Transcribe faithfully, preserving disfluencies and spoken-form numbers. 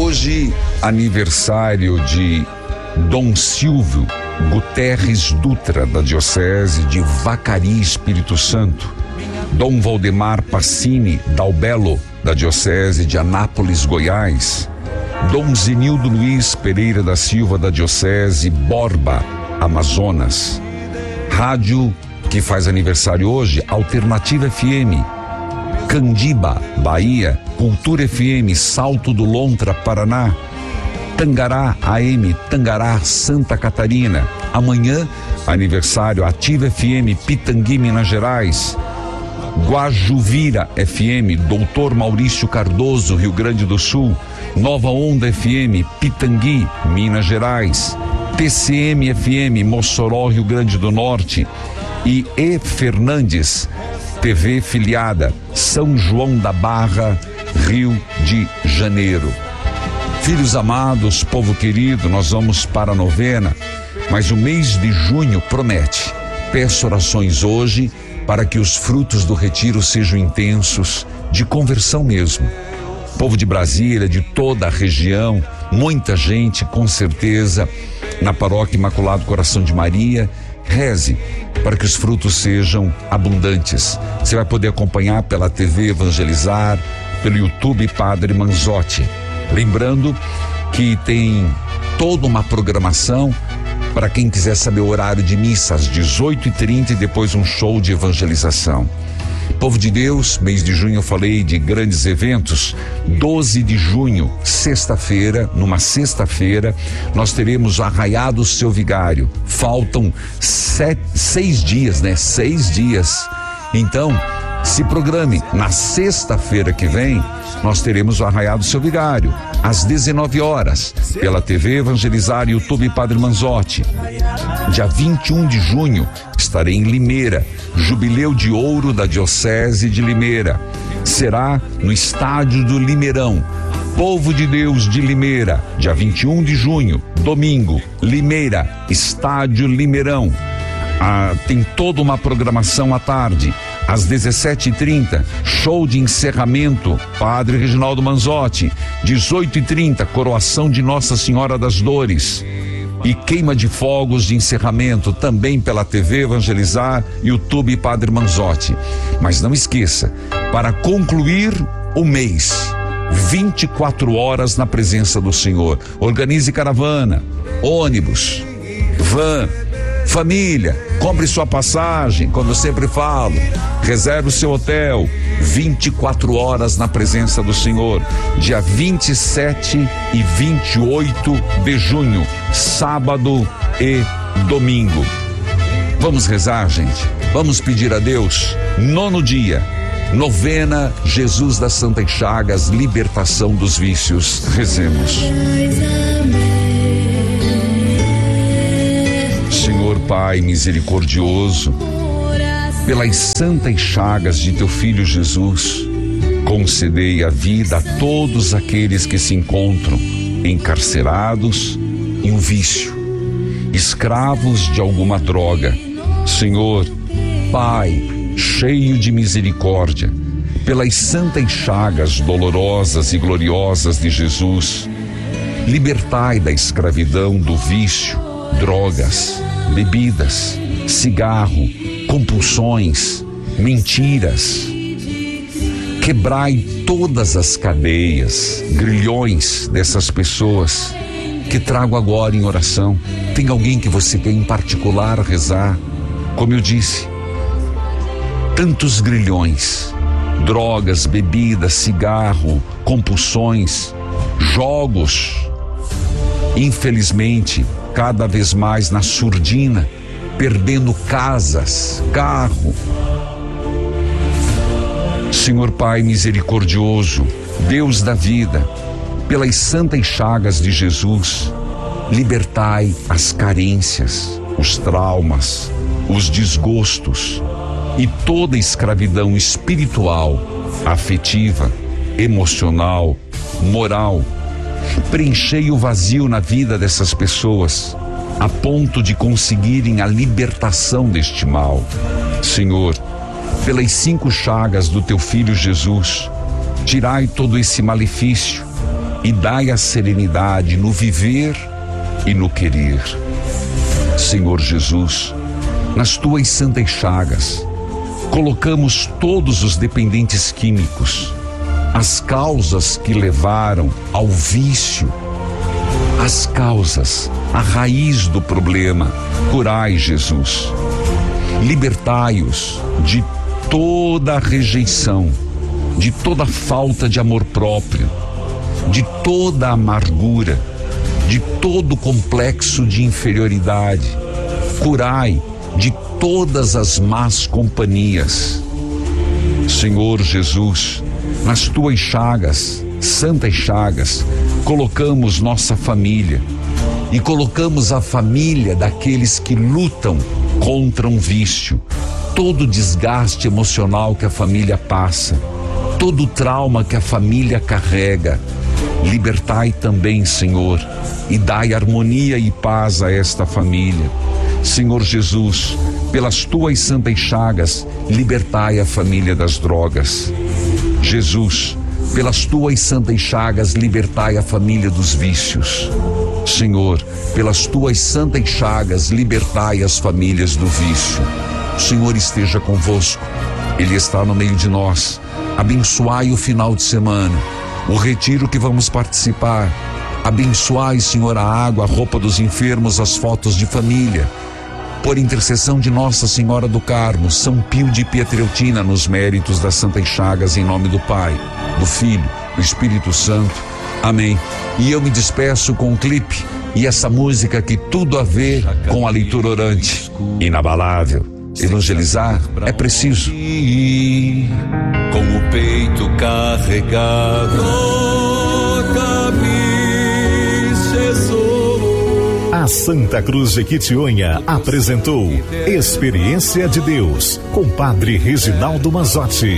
Hoje, aniversário de Dom Silvio Guterres Dutra, da Diocese de Vacaria, Espírito Santo. Dom Valdemar Passini Dalbello, da Diocese de Anápolis, Goiás. Dom Zenildo Luiz Pereira da Silva, da Diocese Borba, Amazonas. Rádio que faz aniversário hoje, Alternativa F M, Candiba, Bahia. Cultura F M, Salto do Lontra, Paraná. Tangará A M, Tangará, Santa Catarina. Amanhã, aniversário Ativa F M, Pitangui, Minas Gerais. Guajuvira F M, Doutor Maurício Cardoso, Rio Grande do Sul. Nova Onda F M, Pitangui, Minas Gerais. T C M F M, Mossoró, Rio Grande do Norte. E E Fernandes, T V filiada, São João da Barra, Rio de Janeiro. Filhos amados, povo querido, nós vamos para a novena, mas o mês de junho promete. Peço orações hoje para que os frutos do retiro sejam intensos, de conversão mesmo. Povo de Brasília, de toda a região, muita gente, com certeza, na Paróquia Imaculado Coração de Maria. Reze para que os frutos sejam abundantes. Você vai poder acompanhar pela T V Evangelizar, pelo YouTube Padre Manzotti. Lembrando que tem toda uma programação para quem quiser saber o horário de missa, às dezoito e trinta, e depois um show de evangelização. Povo de Deus, mês de junho eu falei de grandes eventos. doze de junho, sexta-feira, numa sexta-feira, nós teremos o Arraiá do Seu Vigário. Faltam sete, seis dias, né? Seis dias. Então, se programe. Na sexta-feira que vem, nós teremos o Arraiá do Seu Vigário, às dezenove horas, pela T V Evangelizar e YouTube Padre Manzotti. Dia vinte e um de junho, estarei em Limeira, Jubileu de Ouro da Diocese de Limeira. Será no Estádio do Limeirão. Povo de Deus de Limeira, dia vinte e um de junho, domingo, Limeira, Estádio Limeirão. Ah, tem toda uma programação à tarde. Às dezessete e trinta, show de encerramento, Padre Reginaldo Manzotti. dezoito e trinta, coroação de Nossa Senhora das Dores. E queima de fogos de encerramento, também pela T V Evangelizar, YouTube Padre Manzotti. Mas não esqueça, para concluir o mês, vinte e quatro horas na presença do Senhor. Organize caravana, ônibus, van, família, compre sua passagem, como eu sempre falo, reserve o seu hotel, vinte e quatro horas na presença do Senhor, dia vinte e sete e vinte e oito de junho, sábado e domingo. Vamos rezar, gente, vamos pedir a Deus. Nono dia, novena Jesus das Santas Chagas, libertação dos vícios. Rezemos. Senhor Pai misericordioso, pelas santas chagas de teu Filho Jesus, concedei a vida a todos aqueles que se encontram encarcerados em um vício, escravos de alguma droga. Senhor Pai, cheio de misericórdia, pelas santas chagas dolorosas e gloriosas de Jesus, libertai da escravidão do vício, drogas, bebidas, cigarro, compulsões, mentiras. Quebrai todas as cadeias, grilhões dessas pessoas que trago agora em oração. Tem alguém que você quer em particular rezar? Como eu disse, tantos grilhões, drogas, bebidas, cigarro, compulsões, jogos. Infelizmente, cada vez mais na surdina, perdendo casas, carro. Senhor Pai misericordioso, Deus da vida, pelas santas chagas de Jesus, libertai as carências, os traumas, os desgostos e toda escravidão espiritual, afetiva, emocional, moral. Preenchei o vazio na vida dessas pessoas, a ponto de conseguirem a libertação deste mal. Senhor, pelas cinco chagas do teu Filho Jesus, tirai todo esse malefício, e dai a serenidade no viver e no querer. Senhor Jesus, nas tuas santas chagas, colocamos todos os dependentes químicos, as causas que levaram ao vício, as causas, a raiz do problema. Curai, Jesus. Libertai-os de toda a rejeição, de toda a falta de amor próprio, de toda a amargura, de todo o complexo de inferioridade. Curai de todas as más companhias. Senhor Jesus, nas tuas chagas, santas chagas, colocamos nossa família e colocamos a família daqueles que lutam contra um vício, todo o desgaste emocional que a família passa, todo o trauma que a família carrega. Libertai também, Senhor, e dai harmonia e paz a esta família. Senhor Jesus, pelas tuas santas chagas, libertai a família das drogas. Jesus, pelas tuas santas chagas, libertai a família dos vícios. Senhor, pelas tuas santas chagas, libertai as famílias do vício. O Senhor esteja convosco, Ele está no meio de nós. Abençoai o final de semana, o retiro que vamos participar. Abençoai, Senhor, a água, a roupa dos enfermos, as fotos de família. Por intercessão de Nossa Senhora do Carmo, São Pio de Pietrelcina, nos méritos das santas chagas, em nome do Pai, do Filho, do Espírito Santo. Amém. E eu me despeço com um clipe e essa música que tudo a ver com a leitura orante. Inabalável. Evangelizar é preciso. Com o peito carregado, toca-me, Jesus. A Santa Cruz de Quitionha apresentou Experiência de Deus com Padre Reginaldo Mazzotti.